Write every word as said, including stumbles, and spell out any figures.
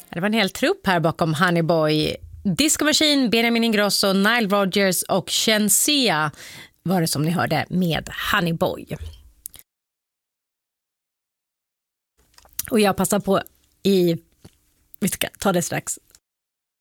Det var en hel trupp här bakom Honey Boy. Disco Machine, Benjamin Ingrosso, Nile Rodgers och Shenseea var det som ni hörde med Honey Boy. Och jag passar på i, vi ska ta det strax,